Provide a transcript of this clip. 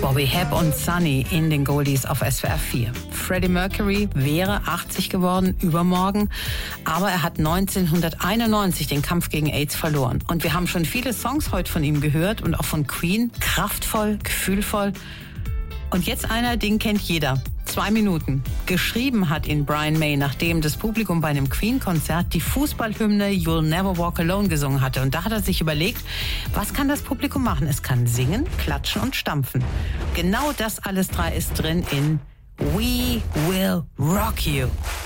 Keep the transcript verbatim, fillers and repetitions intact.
Bobby Hebb und Sunny in den Goldies auf S W R vier. Freddie Mercury wäre achtzig geworden übermorgen, aber er hat neunzehnhunderteinundneunzig den Kampf gegen AIDS verloren. Und wir haben schon viele Songs heute von ihm gehört und auch von Queen. Kraftvoll, gefühlvoll. Und jetzt einer, den kennt jeder. Zwei Minuten. Geschrieben hat ihn Brian May, nachdem das Publikum bei einem Queen-Konzert die Fußballhymne You'll Never Walk Alone gesungen hatte. Und da hat er sich überlegt, was kann das Publikum machen? Es kann singen, klatschen und stampfen. Genau das alles drei ist drin in We Will Rock You.